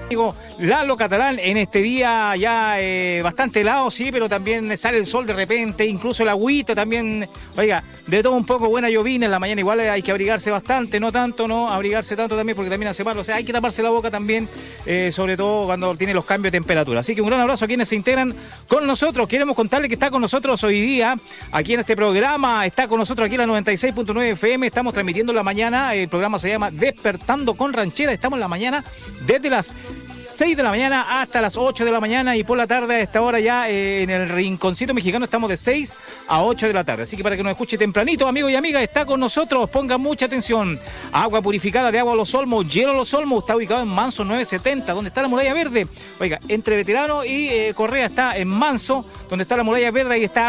Amigo Lalo Catalán, en este día ya bastante helado, sí, pero también sale el sol de repente, incluso el agüita también, oiga, de todo un poco, buena llovina en la mañana, igual hay que abrigarse bastante, no tanto, no abrigarse tanto también porque también hace mal, o sea, hay que taparse la boca también, sobre todo cuando tiene los cambios de temperatura. Así que un gran abrazo a quienes se integran con nosotros. Queremos contarle que está con nosotros hoy día, aquí en este programa, está con nosotros aquí en la 96.9 FM, estamos transmitiendo en la mañana, el programa se llama Despertando con Ranchera, estamos en la mañana desde las 6 de la mañana hasta las 8 de la mañana y por la tarde a esta hora ya en el Rinconcito Mexicano estamos de 6 a 8 de la tarde. Así que para que nos escuche tempranito, amigos y amigas, está con nosotros, pongan mucha atención. Agua purificada de agua Los Olmos, hielo Los Olmos, está ubicado en Manso 970, donde está la Muralla Verde. Oiga, entre Veterano y Correa está en Manso, donde está la Muralla Verde, ahí está